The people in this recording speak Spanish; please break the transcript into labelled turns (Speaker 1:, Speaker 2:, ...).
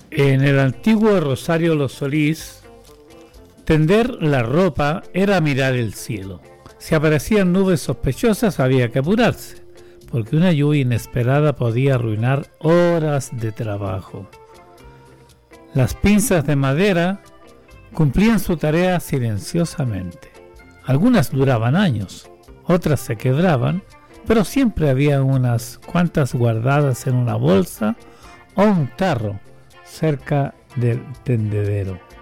Speaker 1: En el antiguo Rosario Los Solís, tender la ropa era mirar el cielo. Si aparecían nubes sospechosas había que apurarse, porque una lluvia inesperada podía arruinar horas de trabajo. Las pinzas de madera cumplían su tarea silenciosamente. Algunas duraban años, otras se quebraban, pero siempre había unas cuantas guardadas en una bolsa o un tarro cerca del tendedero.